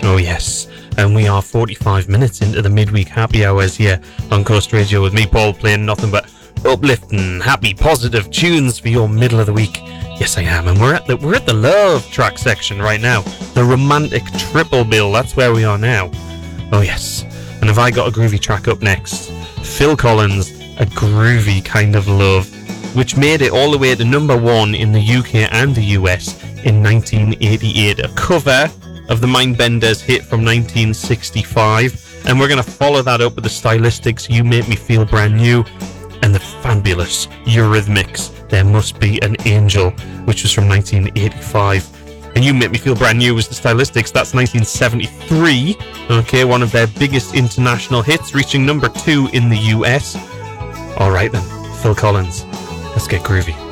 Oh yes, and we are 45 minutes into the midweek happy hours here on Coast Radio with me, Paul, playing nothing but uplifting, happy, positive tunes for your middle of the week. Yes, I am, and we're at the love track section right now. The romantic triple bill, that's where we are now. Oh yes, and have I got a groovy track up next? Phil Collins, A Groovy Kind of Love, which made it all the way to number 1 in the UK and the US in 1988. A cover of the Mindbenders hit from 1965, and we're going to follow that up with the Stylistics' You Make Me Feel Brand New, and the fabulous Eurythmics' There Must Be an Angel, which was from 1985. And You Make Me Feel Brand New was the Stylistics, that's 1973, okay, one of their biggest international hits, reaching number 2 in the US. Alright then, Phil Collins, let's get groovy.